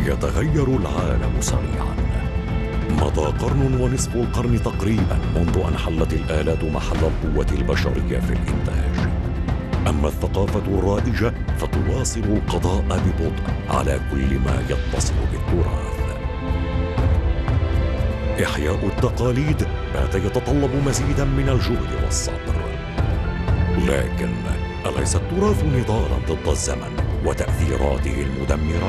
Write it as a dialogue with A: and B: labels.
A: يتغير العالم سريعا. مضى قرن ونصف القرن تقريبا منذ أن حلت الآلات محل القوة البشرية في الإنتاج. أما الثقافة الرائجة فتواصل القضاء ببطء على كل ما يتصل بالتراث. إحياء التقاليد بات يتطلب مزيدا من الجهد والصبر. لكن أليس التراث نضالا ضد الزمن وتأثيراته المدمرة؟